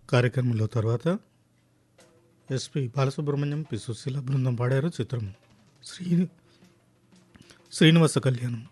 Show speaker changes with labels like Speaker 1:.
Speaker 1: కార్యక్రమంలో తర్వాత SP Balasubrahmanyam, P Susheela బృందం పాడారు. చిత్రం శ్రీనివాస కళ్యాణం.